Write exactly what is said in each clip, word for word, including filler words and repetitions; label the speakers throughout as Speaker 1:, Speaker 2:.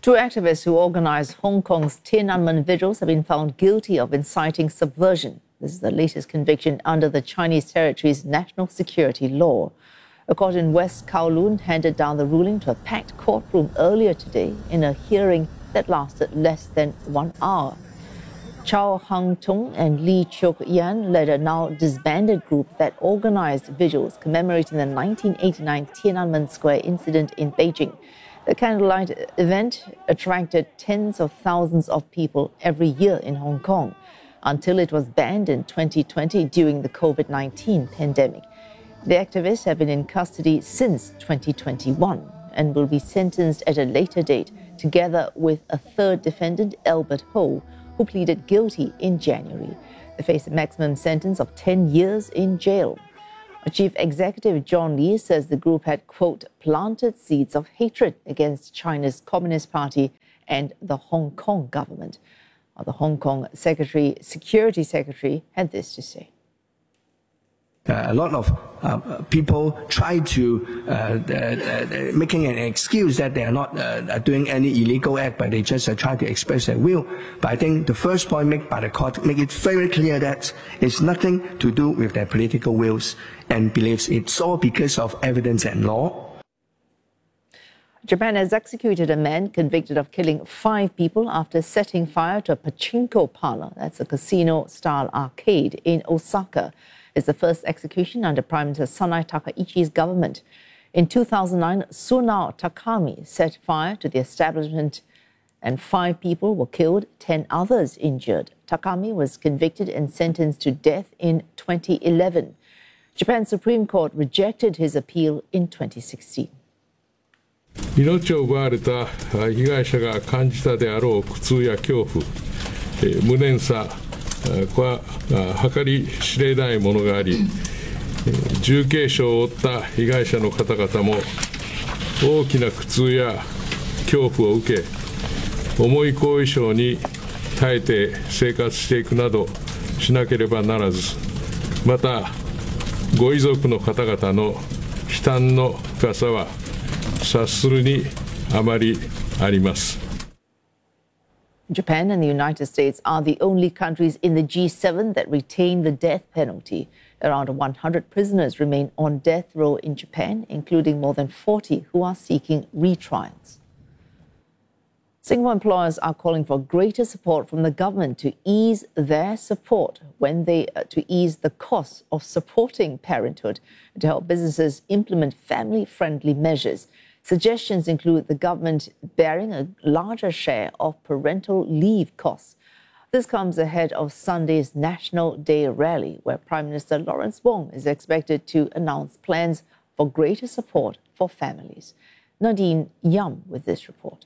Speaker 1: Two activists who organized Hong Kong's Tiananmen vigils have been found guilty of inciting subversion. This is the latest conviction under the Chinese territory's national security law. A court in West Kowloon handed down the ruling to a packed courtroom earlier today in a hearing that lasted less than one hour. Chow Hang Tung and Lee Chuk Yan led a now disbanded group that organized vigils commemorating the nineteen eighty-nine Tiananmen Square incident in Beijing. The candlelight event attracted tens of thousands of people every year in Hong Kong until it was banned in twenty twenty during the COVID nineteen pandemic. The activists have been in custody since twenty twenty-one and will be sentenced at a later date, together with a third defendant, Albert Ho, who pleaded guilty in January. They face a maximum sentence of ten years in jail. Chief Executive John Lee says the group had, quote, planted seeds of hatred against China's Communist Party and the Hong Kong government. The Hong Kong Secretary, Security Secretary had this to say.
Speaker 2: Uh, a lot of uh, people try to uh, uh, uh, making an excuse that they are not uh, doing any illegal act, but they just uh, try to express their will. But I think the first point made by the court make it very clear that it's nothing to do with their political wills and beliefs. It's all because of evidence and law.
Speaker 1: Japan has executed a man convicted of killing five people after setting fire to a pachinko parlor. That's a casino-style arcade in Osaka. It's the first execution under Prime Minister Sanai Takaichi's government. In two thousand nine, Sunao Takami set fire to the establishment and five people were killed, ten others injured. Takami was convicted and sentenced to death in twenty eleven. Japan's Supreme Court rejected his appeal in twenty sixteen.
Speaker 3: 命を奪われた被害者が感じたであろう苦痛や恐怖、無念さは計り知れないものがあり、重軽傷を負った被害者の方々も大きな苦痛や恐怖を受け、重い後遺症に耐えて生活していくなどしなければならず、またご遺族の方々の悲嘆の深さは察するにあまりあります。
Speaker 1: Japan and the United States are the only countries in the G seven that retain the death penalty. Around one hundred prisoners remain on death row in Japan, including more than forty who are seeking retrials. Singapore employers are calling for greater support from the government to ease their support when they uh, to ease the costs of supporting parenthood, to help businesses implement family-friendly measures. Suggestions include the government bearing a larger share of parental leave costs. This comes ahead of Sunday's National Day rally, where Prime Minister Lawrence Wong is expected to announce plans for greater support for families. Nadine Yam with this report.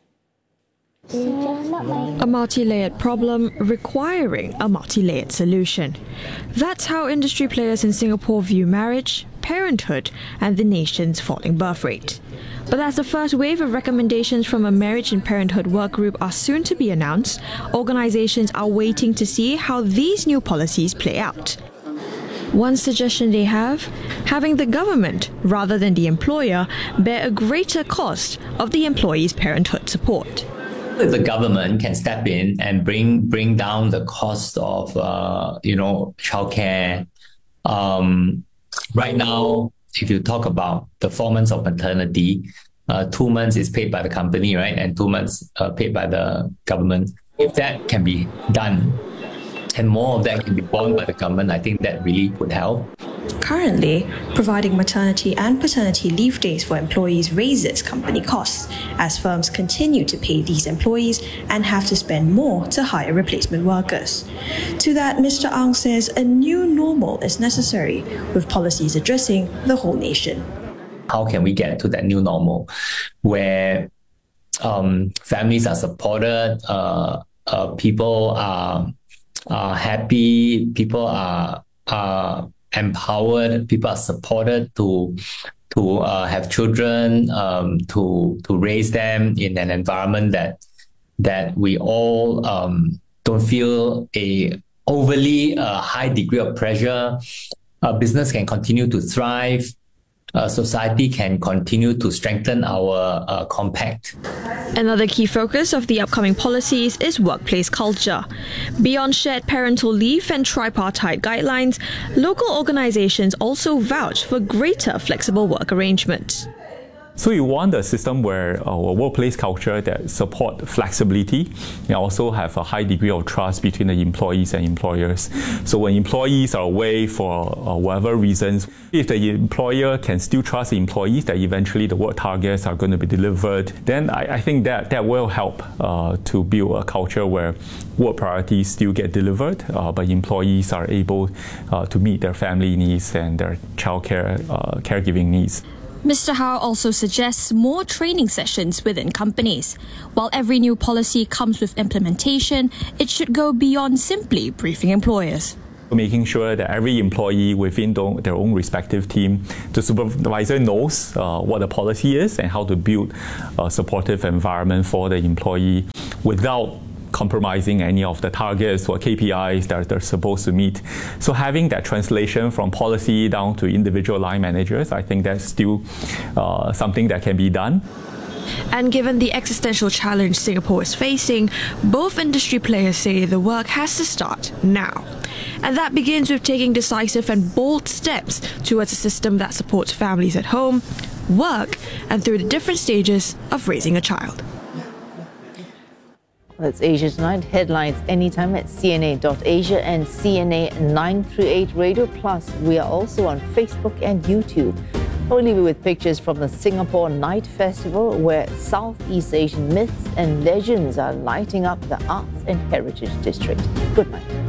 Speaker 4: A multi-layered problem requiring a multi-layered solution. That's how industry players in Singapore view marriage, parenthood, and the nation's falling birth rate. But as the first wave of recommendations from a marriage and parenthood work group are soon to be announced, organizations are waiting to see how these new policies play out. One suggestion they have, having the government, rather than the employer, bear a greater cost of the employee's parenthood support.
Speaker 5: If the government can step in and bring bring down the cost of uh, you know childcare, um, right now, if you talk about the four months of maternity, uh, two months is paid by the company, right, and two months uh, paid by the government. If that can be done, and more of that can be borne by the government, I think that really would help.
Speaker 6: Currently, providing maternity and paternity leave days for employees raises company costs, as firms continue to pay these employees and have to spend more to hire replacement workers. To that, Mister Ang says a new normal is necessary, with policies addressing the whole nation.
Speaker 5: How can we get to that new normal where um, families are supported, uh, uh, people are, are happy, people are, are empowered, people are supported to to uh, have children, um, to to raise them in an environment that that we all um, don't feel a overly uh, high degree of pressure. Uh, business can continue to thrive. Uh, society can continue to strengthen our uh, compact.
Speaker 4: Another key focus of the upcoming policies is workplace culture. Beyond shared parental leave and tripartite guidelines, local organizations also vouch for greater flexible work arrangements.
Speaker 7: So you want a system where a workplace culture that support flexibility and also have a high degree of trust between the employees and employers. So when employees are away for uh, whatever reasons, if the employer can still trust the employees that eventually the work targets are going to be delivered, then I, I think that that will help uh, to build a culture where work priorities still get delivered, uh, but employees are able uh, to meet their family needs and their childcare, uh, caregiving needs.
Speaker 8: Mister Hao also suggests more training sessions within companies. While every new policy comes with implementation, it should go beyond simply briefing employers.
Speaker 7: Making sure that every employee within their own respective team, the supervisor knows uh, what the policy is and how to build a supportive environment for the employee without compromising any of the targets or K P Is that they're supposed to meet. So having that translation from policy down to individual line managers, I think that's still uh, something that can be done.
Speaker 4: And given the existential challenge Singapore is facing, both industry players say the work has to start now. And that begins with taking decisive and bold steps towards a system that supports families at home, work, and through the different stages of raising a child.
Speaker 1: That's Asia Tonight. Headlines anytime at C N A dot asia and C N A nine thirty-eight Radio. Plus, we are also on Facebook and YouTube. We'll leave you with pictures from the Singapore Night Festival, where Southeast Asian myths and legends are lighting up the Arts and Heritage District. Good night.